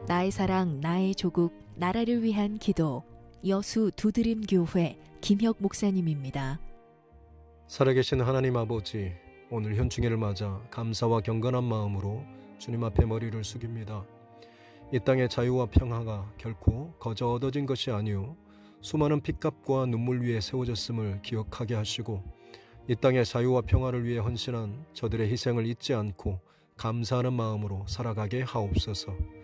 나의 사랑, 나의 조국, 나라를 위한 기도. 여수 두드림 교회 김혁 목사님입니다. 살아계신 하나님 아버지, 오늘 현충일을 맞아 감사와 경건한 마음으로 주님 앞에 머리를 숙입니다. 이 땅의 자유와 평화가 결코 거저 얻어진 것이 아니오 수많은 핏값과 눈물 위에 세워졌음을 기억하게 하시고, 이 땅의 자유와 평화를 위해 헌신한 저들의 희생을 잊지 않고 감사하는 마음으로 살아가게 하옵소서.